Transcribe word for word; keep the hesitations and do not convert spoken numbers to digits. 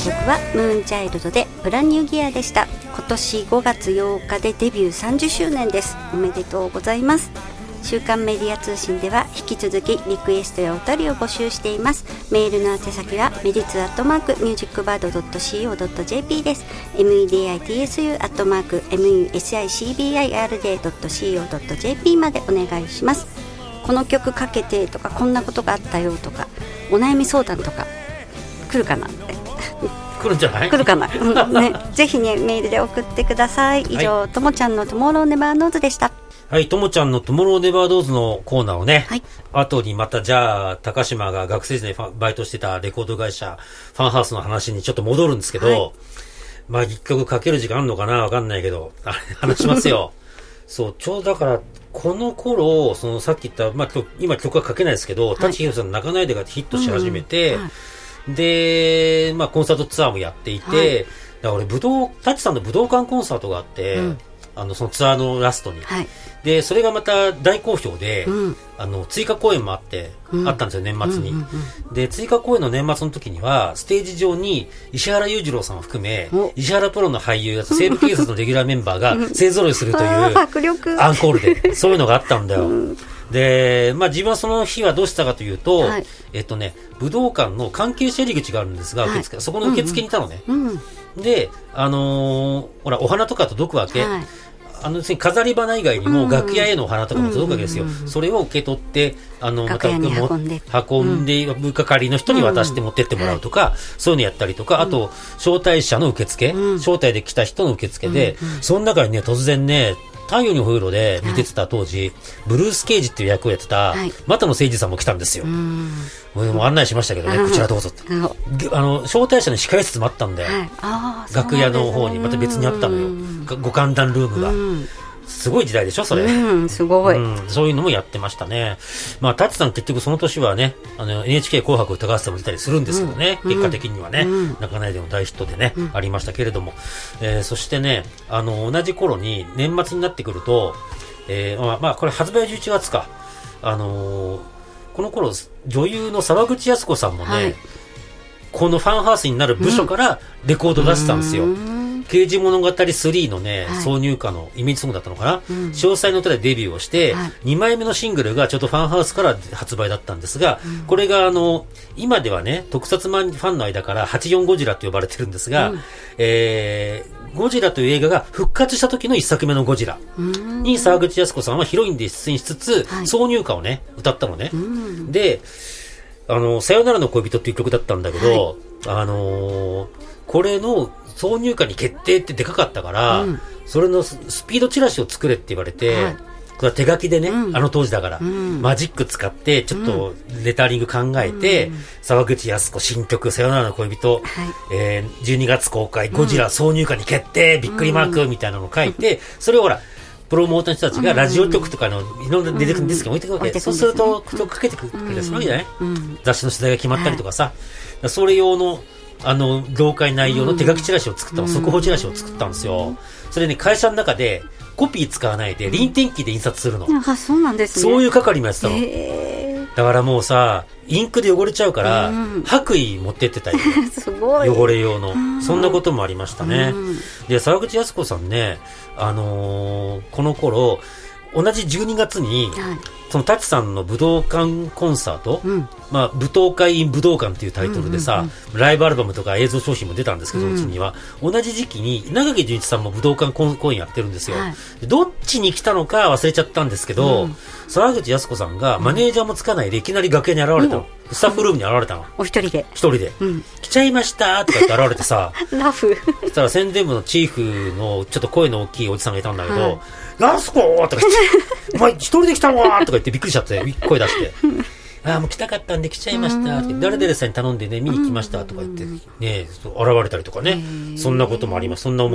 曲はムーンチャイルドでブランニューギアでした。今年ごがつようかでデビューさんじゅっしゅうねんです。おめでとうございます。週刊メディア通信では引き続きリクエストやお便りを募集しています。メールの宛先はメディツアットマークミュージックバードドットシーオードットジェーピー です。 メディツアットマーク ミュージックバードドットシーオードットジェーピー までお願いします。この曲かけてとか、こんなことがあったよとか、お悩み相談とか来るかなって来るんじゃない？ 来るかな、うんね、ぜひねメールで送ってください。以上、はい、ともちゃんのトゥモローネバーノーズでした。 はい、ともちゃんのトゥモローネバードーズのコーナーをね、 はい、 後にまたじゃあ高島が学生時代バイトしてたレコード会社ファンハウスの話にちょっと戻るんですけど、はい、まあ一曲かける時間あるのかなわかんないけど話しますよそうちょうどだからこの頃そのさっき言った、まあ、今曲はかけないですけど、舘ひろしさんの泣かないでがヒットし始めて、うんはい、で、まあ、コンサートツアーもやっていて、はい、だから俺武道舘さんの武道館コンサートがあって、うん、あのそのツアーのラストに、はい、でそれがまた大好評で、うん、あの追加公演もあって、うん、あったんですよ年末に、うんうんうん、で追加公演の年末の時にはステージ上に石原裕次郎さんを含め石原プロの俳優西部警察のレギュラーメンバーが勢ぞろいするというアンコールでそういうのがあったんだよ、うん、で、まあ、自分はその日はどうしたかというと、はい、えっとね武道館の関係者入り口があるんですが、受付、はい、そこの受付にいたのね、うんうん、であのー、ほらお花とか届くわけ、はい、あの飾り花以外にも楽屋へのお花とかも届くわけですよ、うんうんうんうん、それを受け取ってあのまた運んで運んで部係の人に渡して持ってってもらうとか、うんうん、そういうのやったりとか、あと招待者の受付、うん、招待で来た人の受付で、うんうん、その中にね突然ね太陽にほえろで見てた当時、はい、ブルース・ケイジっていう役をやってた、はい、又野誠司さんも来たんですよ。うんもう案内しましたけどね、こちらどうぞって。あの招待者の控え室もあったんだよ、はい、あ楽屋の方にまた別にあったのよ、ご歓談ルームが。すごい時代でしょそれ、 うん、すごい、 うん、そういうのもやってましたね。まあ舘さん結局その年はねあの エヌエイチケー 紅白歌合戦も出たりするんですけどね、うん、結果的にはね、うん、泣かないでも大ヒットでね、うん、ありましたけれども、えー、そしてねあの同じ頃に年末になってくると、えー、まあ、まあこれ発売じゅういちがつか、あのー、この頃女優の沢口靖子さんもね、はい、このファンハウスになる部署からレコード出したんですよ、うん刑事物語スリーのね、はい、挿入歌のイメージソングだったのかな、うん、詳細の歌でデビューをして、はい、にまいめのシングルがちょっとファンハウスから発売だったんですが、うん、これがあの今ではね特撮マンファンの間からはちじゅうよんゴジラと呼ばれてるんですが、うんえー、ゴジラという映画が復活した時の一作目のゴジラに沢口靖子さんはヒロインで出演しつつ、はい、挿入歌をね歌ったのね、うん、であのさよならの恋人っていう曲だったんだけど、はい、あのー、これの挿入歌に決定ってでかかったから、うん、それのスピードチラシを作れって言われて、はい、これは手書きでね、うん、あの当時だから、うん、マジック使ってちょっとレタリング考えて、うん、沢口靖子新曲さよならの恋人、はいえー、じゅうにがつ公開ゴジラ挿入歌に決定、うん、びっくりマークみたいなのを書いて、それをほらプロモーターの人たちがラジオ局とかのいろんな出てくるディスクに置いてくるわけ、うん、そうするとかけてくれるするわけじゃない、うん、雑誌の取材が決まったりとかさ、はい、それ用のあの同会内容の手書きチラシを作ったの、うん、速報チラシを作ったんですよ。それね会社の中でコピー使わないで輪転機で印刷するの、 うん、あそうなんですね。 そういう係もやってたの、えー、だからもうさインクで汚れちゃうから、うん、白衣持ってってたりすごい汚れ用の、うん、そんなこともありましたね、うん、で沢口靖子さんね、あのー、この頃同じじゅうにがつに、はい、その舘さんの武道館コンサート、うんまあ、舞踏会 in 武道館っていうタイトルでさ、うんうんうん、ライブアルバムとか映像商品も出たんですけど、うん、うちには同じ時期に長木純一さんも武道館公演やってるんですよ、はい、どっちに来たのか忘れちゃったんですけど、うん、沢口靖子さんがマネージャーもつかないでいきなり楽屋に現れたの、うん、スタッフルームに現れたの、 お一人で一人で、うん、来ちゃいましたとかって現れてさラフそしたら宣伝部のチーフのちょっと声の大きいおじさんがいたんだけど、はいラスコーとか言ってお前一人で来たのかとか言ってびっくりしちゃって声出してああもう来たかったんで来ちゃいましたって誰々さんに頼んでね見に来ましたとか言ってね現れたりとかねそんなこともあります。そんな思い